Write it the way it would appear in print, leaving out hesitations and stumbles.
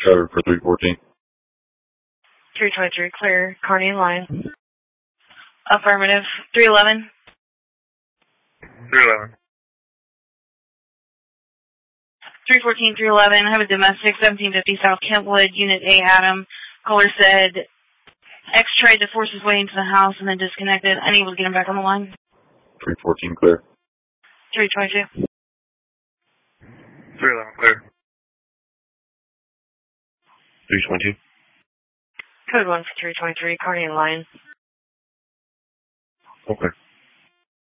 Covered for 314. 323, clear. Carney in line. Affirmative. 311. 311. 314, 311. I have a domestic, 1750 South Kentwood, Unit A, Adam. Caller said X tried to force his way into the house and then disconnected. Unable to get him back on the line. 314, clear. 322. 311, clear. 322. Code 1 for 323, Carney in line. Okay.